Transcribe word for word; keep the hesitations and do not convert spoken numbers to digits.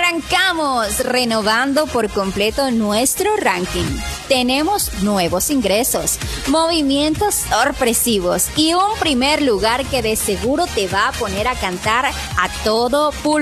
Arrancamos renovando por completo nuestro ranking. Tenemos nuevos ingresos, movimientos sorpresivos y un primer lugar que de seguro te va a poner a cantar a todo pulmón.